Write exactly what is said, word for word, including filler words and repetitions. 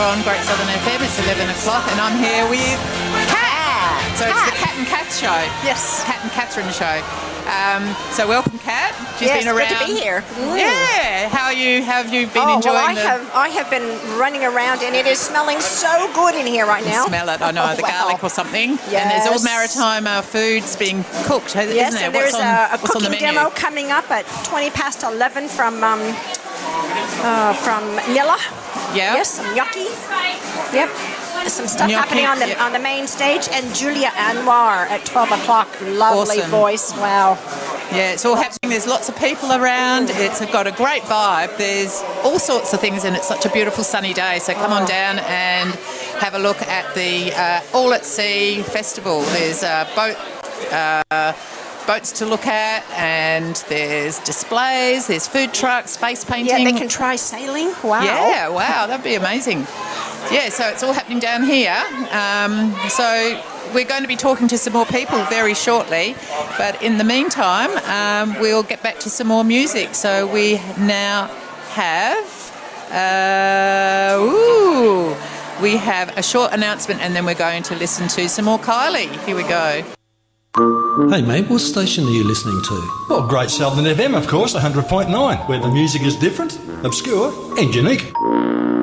On Great Southern F M, it's eleven o'clock, and I'm here with Kat. So Kat. it's the Kat and Kath show. Yes. Kat and Catherine show. Um, so welcome, Kat. She's yes, been around. good to be here. Mm. Yeah. How are you? How have you been oh, enjoying well, I the? have. I have been running around, and it is smelling so good in here right now. Smell it. I know Oh, the wow. garlic or something. Yes. And there's all maritime uh, foods being cooked, isn't Yes, there? and there's what's on, a, a what's on the cooking menu? demo coming up at twenty past eleven from um, uh, from Nilla. Yeah. Yes, some gnocchi. Yep. Some stuff Gnocchi, happening on the yep. on the main stage, and Julia Anwar at twelve o'clock. Lovely Awesome. voice. Wow. Yeah, it's all happening. There's lots of people around. It's got a great vibe. There's all sorts of things, and it's such a beautiful sunny day. So come on down and have a look at the uh, All at Sea Festival. There's a boat. Uh, boats to look at, and there's displays, there's food trucks, face painting. Yeah, they can try sailing. Wow. Yeah, wow, that'd be amazing. Yeah, so it's all happening down here. Um, so we're going to be talking to some more people very shortly, but in the meantime, um, we'll get back to some more music. So we now have, uh, ooh, we have a short announcement, and then we're going to listen to some more Kylie. Here we go. Hey mate, what station are you listening to? Well, Great Southern F M, of course, one hundred point nine, where the music is different, obscure and unique.